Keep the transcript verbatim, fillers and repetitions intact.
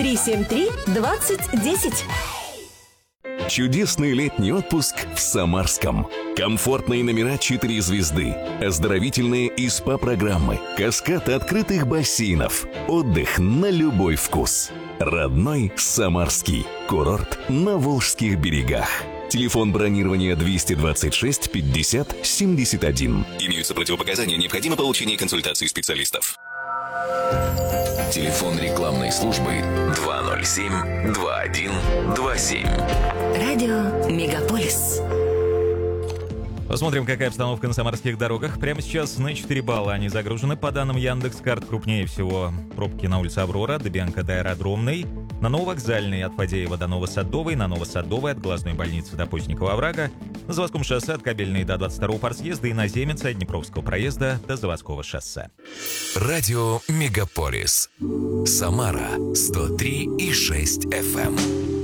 три семь три двадцать десять. Чудесный летний отпуск в Самарском. Комфортные номера четыре звезды, оздоровительные и СПА-программы, каскад открытых бассейнов, отдых на любой вкус. Родной Самарский. Курорт на Волжских берегах. Телефон бронирования двести двадцать шесть пятьдесят семьдесят один. Имеются противопоказания, необходимо получение консультации специалистов. Телефон рекламной службы два ноль семь два один два семь. Радио Мегаполис. Посмотрим, какая обстановка на самарских дорогах. Прямо сейчас на четыре балла они загружены. По данным Яндекс.Карт, крупнее всего пробки на улице Аврора, Дыбенко до Аэродромной, на Нововокзальной от Фадеева до Новосадовой, на Новосадовой от Глазной больницы до Постникова оврага, на Заводском шоссе от Кабельной до двадцать второго партсъезда и на Земице от Днепровского проезда до Заводского шоссе. Радио Мегаполис. Самара сто три и шесть эф эм.